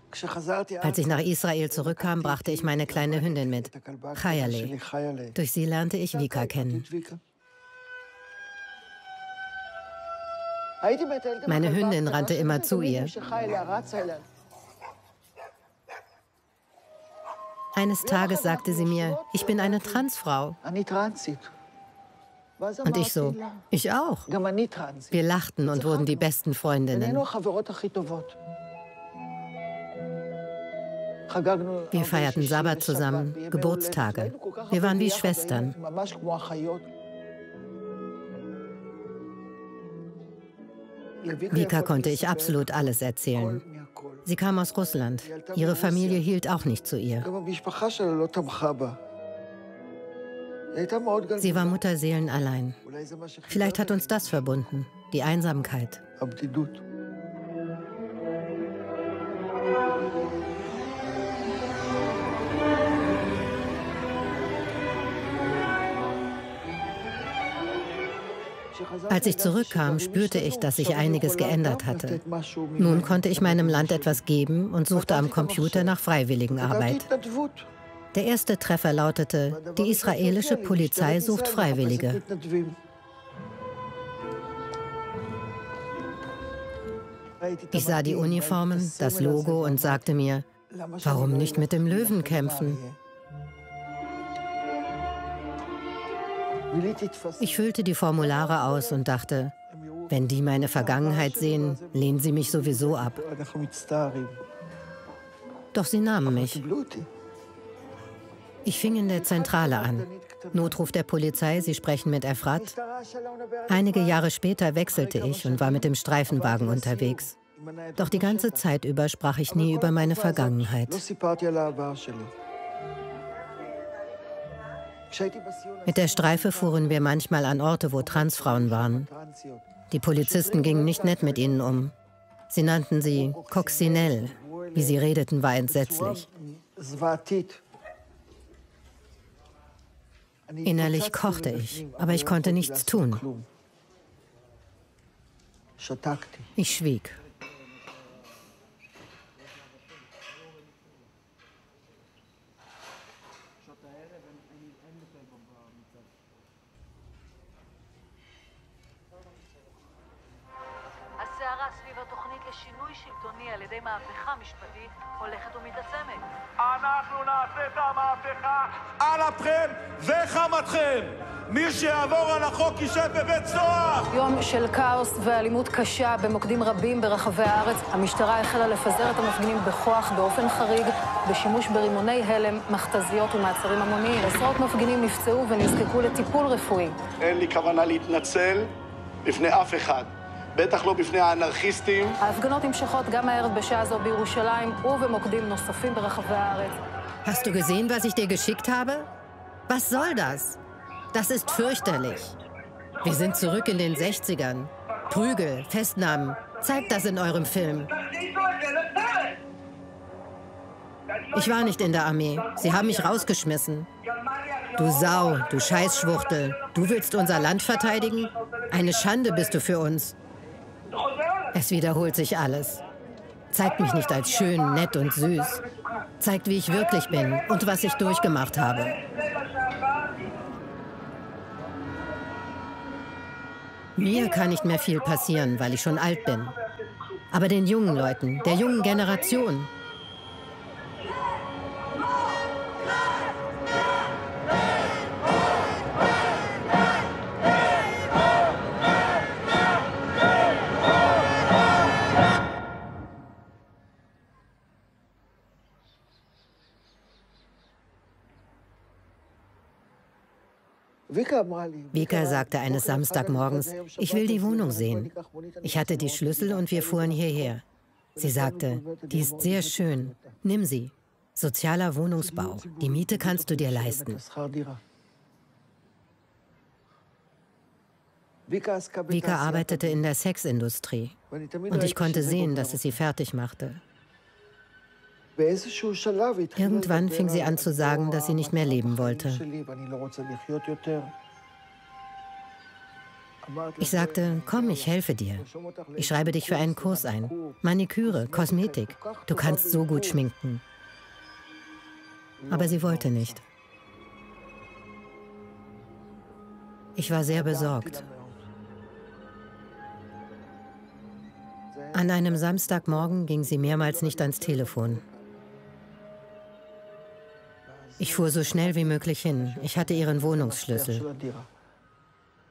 Als ich nach Israel zurückkam, brachte ich meine kleine Hündin mit, Chayale. Durch sie lernte ich Vika kennen. Meine Hündin rannte immer zu ihr. Eines Tages sagte sie mir, ich bin eine Transfrau. Und ich so, ich auch. Wir lachten und wurden die besten Freundinnen. Wir feierten Sabbat zusammen, Geburtstage. Wir waren wie Schwestern. Vika konnte ich absolut alles erzählen. Sie kam aus Russland. Ihre Familie hielt auch nicht zu ihr. Sie war mutterseelenallein. Vielleicht hat uns das verbunden, die Einsamkeit. Als ich zurückkam, spürte ich, dass sich einiges geändert hatte. Nun konnte ich meinem Land etwas geben und suchte am Computer nach Freiwilligenarbeit. Der erste Treffer lautete, die israelische Polizei sucht Freiwillige. Ich sah die Uniformen, das Logo und sagte mir, warum nicht mit dem Löwen kämpfen? Ich füllte die Formulare aus und dachte, wenn die meine Vergangenheit sehen, lehnen sie mich sowieso ab. Doch sie nahmen mich. Ich fing in der Zentrale an. Notruf der Polizei, Sie sprechen mit Efrat. Einige Jahre später wechselte ich und war mit dem Streifenwagen unterwegs. Doch die ganze Zeit über sprach ich nie über meine Vergangenheit. Mit der Streife fuhren wir manchmal an Orte, wo Transfrauen waren. Die Polizisten gingen nicht nett mit ihnen um. Sie nannten sie Coccinelle. Wie sie redeten, war entsetzlich. Innerlich kochte ich, aber ich konnte nichts tun. Ich schwieg. הסערה סביב התוכנית לשינוי שלטוני על ידי מהפכה משפטית הולכת ומתעצמת. אנחנו נעשה את המהפכה על אפכם וחמתכם. מי שיעבור על החוק יישב בבית סוהר. יום של כאוס ואלימות קשה במוקדים רבים ברחבי הארץ. המשטרה החלה לפזר את המפגינים בכוח באופן חריג, בשימוש ברימוני הלם, מכתזיות ומעצרים המוניים. עשרות מפגינים נפצעו ונזקקו לטיפול רפואי. אין לי כוונה להתנצל בפני אף אחד. בטח לא בפני האנרכיסטים. ההפגנות נמשכות גם הערב בשעה זו בירושלים ובמוקדים נוספים ברחבי הארץ. Hast du gesehen, was ich dir geschickt habe? Was soll das? Das ist fürchterlich. Wir sind zurück in den 60ern. Prügel, Festnahmen. Zeigt das in eurem Film. Ich war nicht in der Armee. Sie haben mich rausgeschmissen. Du Sau, du Scheißschwuchtel. Du willst unser Land verteidigen? Eine Schande bist du für uns. Es wiederholt sich alles. Zeigt mich nicht als schön, nett und süß. Zeigt, wie ich wirklich bin und was ich durchgemacht habe. Mir kann nicht mehr viel passieren, weil ich schon alt bin. Aber den jungen Leuten, der jungen Generation. Vika sagte eines Samstagmorgens, ich will die Wohnung sehen. Ich hatte die Schlüssel und wir fuhren hierher. Sie sagte, die ist sehr schön, nimm sie. Sozialer Wohnungsbau, die Miete kannst du dir leisten. Vika arbeitete in der Sexindustrie und ich konnte sehen, dass es sie fertig machte. Irgendwann fing sie an zu sagen, dass sie nicht mehr leben wollte. Ich sagte, komm, ich helfe dir. Ich schreibe dich für einen Kurs ein. Maniküre, Kosmetik. Du kannst so gut schminken. Aber sie wollte nicht. Ich war sehr besorgt. An einem Samstagmorgen ging sie mehrmals nicht ans Telefon. Ich fuhr so schnell wie möglich hin. Ich hatte ihren Wohnungsschlüssel.